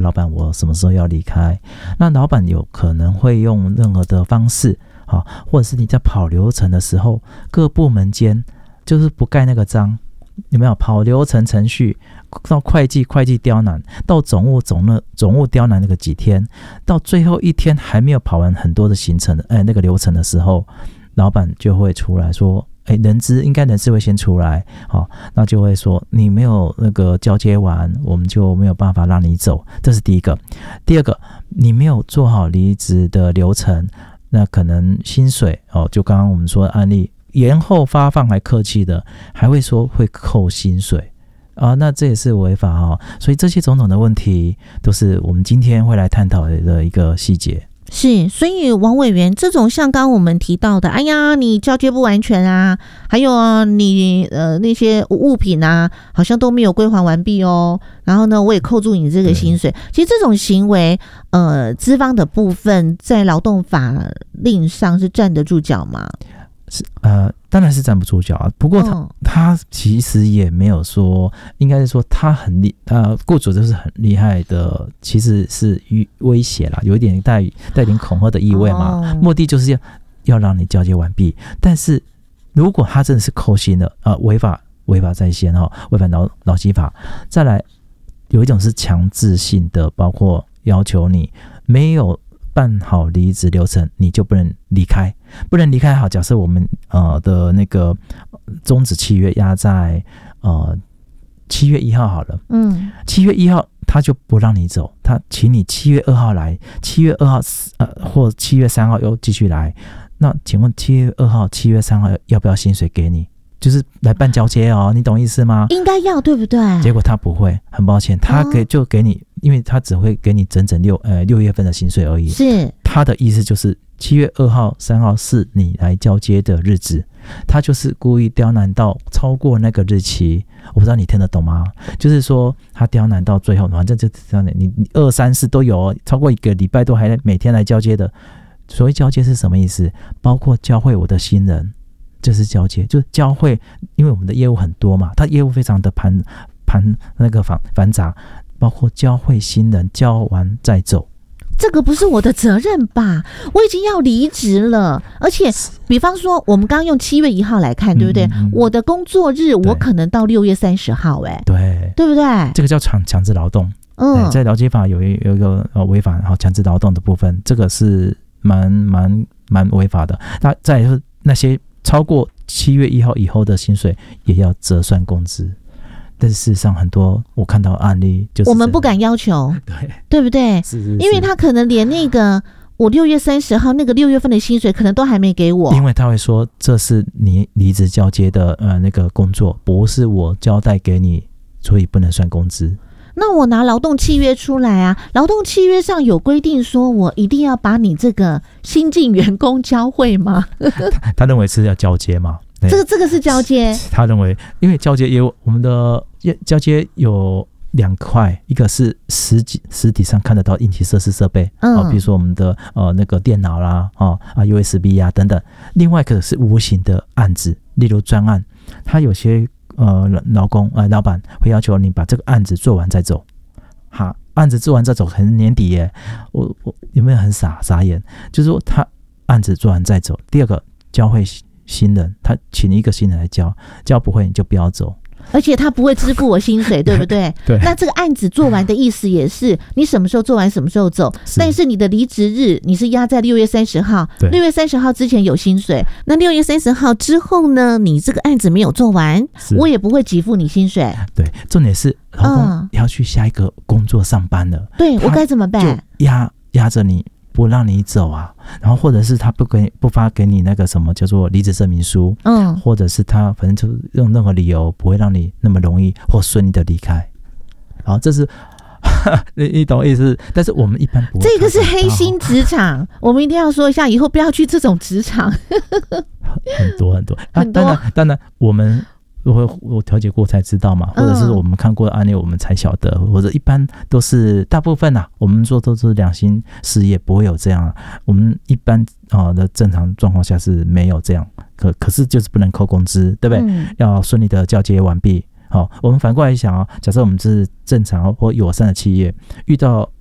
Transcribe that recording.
老板我什么时候要离开。那老板有可能会用任何的方式，或者是你在跑流程的时候，各部门间就是不盖那个章，有没有跑流程程序到会计刁难，到总务刁难那个几天，到最后一天还没有跑完很多的行程那个流程的时候，老板就会出来说人资会先出来，那就会说你没有那个交接完，我们就没有办法让你走，这是第一个。第二个，你没有做好离职的流程，那可能薪水就刚刚我们说的案例，延后发放还客气的，还会说会扣薪水那这也是违法所以这些种种的问题都是我们今天会来探讨的一个细节。 是，所以王委员，这种像刚刚我们提到的，哎呀，你交接不完全啊，还有你那些物品啊，好像都没有归还完毕然后呢，我也扣住你这个薪水。其实这种行为，资方的部分在劳动法令上是站得住脚吗？ 当然是站不住脚不过他其实也没有说，应该是说他雇主就是很厉害的，其实是威胁啦，有一点带点恐吓的意味嘛，目的就是要让你交接完毕。但是如果他真的是扣薪了违法在先违反劳基法。再来有一种是强制性的，包括要求你没有办好离职流程你就不能离开。好，假设我们的那个终止契约压在7月1号好了，7月1号他就不让你走，他请你7月2号来，7月2号或7月3号又继续来。那请问7月2号7月3号要不要薪水给你？就是来办交接你懂意思吗？应该要，对不对？结果他不会，很抱歉，他就给你，因为他只会给你整整6月份的薪水而已。是，他的意思就是7月2号3号是你来交接的日子，他就是故意刁难到超过那个日期。我不知道你听得懂吗？就是说他刁难到最后，反正就你2、3、4都有超过1个礼拜都还每天来交接的。所谓交接是什么意思？包括教会我的新人，就是交接，就是教会，因为我们的业务很多嘛，他业务非常的繁杂，包括教会新人教完再走。这个不是我的责任吧？我已经要离职了，而且比方说我们刚刚用7月1号来看，对不对？我的工作日我可能到6月30号对不对？这个叫强制劳动。在劳基法有一个违法强制劳动的部分，这个是蛮违法的。那再来就是那些超过7月1号以后的薪水也要折算工资。但是事实上很多我看到案例就是我们不敢要求，对不对？是，因为他可能连那个我6月30号那个6月份的薪水可能都还没给我，因为他会说这是你离职交接的那个工作，不是我交代给你，所以不能算工资。那我拿劳动契约出来啊，劳动契约上有规定说我一定要把你这个新进员工教会吗？他认为是要交接嘛？这个是交接。他认为因为交接业务，我们的交接有2块，一个是实体上看得到硬体设施设备比如说我们的那个电脑啦USB 等等，另外一个是无形的案子，例如专案，他有些老板会要求你把这个案子做完再走。好，案子做完再走，可能年底耶，我有没有很傻眼？就是说他案子做完再走。第二个，教会新人，他请一个新人来教不会你就不要走。而且他不会支付我薪水，对不对？对。那这个案子做完的意思也是你什么时候做完什么时候走，但是你的离职日你是压在6月30号，6月30号之前有薪水，那6月30号之后呢，你这个案子没有做完，我也不会给付你薪水。对，重点是老公要去下一个工作上班了，对，我该怎么办？就压着你不让你走啊，然后或者是他不发给你那个什么叫做离职证明书，或者是他反正就用任何理由不会让你那么容易或顺利的离开。然后这是你懂我意思？但是我们一般不会，这个是黑心职场，我们一定要说一下，以后不要去这种职场。很多当然我调解过才知道嘛，或者是我们看过的案例我们才晓得，或者一般都是大部分我们做都是良心事业，不会有这样。我们一般的正常状况下是没有这样，可是就是不能扣工资，对不对？要顺利的交接完毕。好，我们反过来想假设我们是正常或友善的企业，遇到